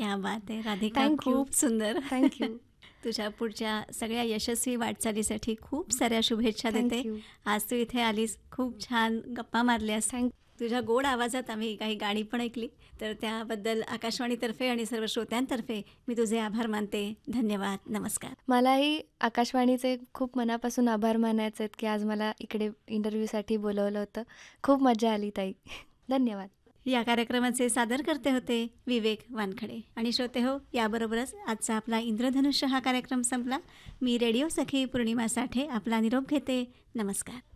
क्या बात आहे राधिका, Thank you. खूप सुंदर. थँक्यू. तुझ्या पुढच्या सगळ्या यशस्वी वाटचालीसाठी खूप साऱ्या शुभेच्छा देते. थँक्यू. आज तू इथे आलीस, खूप छान गप्पा मारल्यास. तुझ्या गोड आवाजात आम्ही काही गाणी पण ऐकली, तर त्याबद्दल आकाशवाणीतर्फे आणि सर्व श्रोत्यांतर्फे मी तुझे आभार मानते. धन्यवाद. नमस्कार. मलाही आकाशवाणीचे खूप मनापासून आभार मानायचे आहेत की आज मला इकडे इंटरव्ह्यूसाठी बोलवलं होतं. खूप मजा आली ताई. धन्यवाद. या कार्यक्रमाचे सादरकर्ते होते विवेक वानखडे. आणि श्रोते हो, याबरोबरच आजचा आपला इंद्रधनुष्य हा कार्यक्रम संपला. मी रेडिओ सखी पूर्णिमा साठे आपला निरोप घेते. नमस्कार.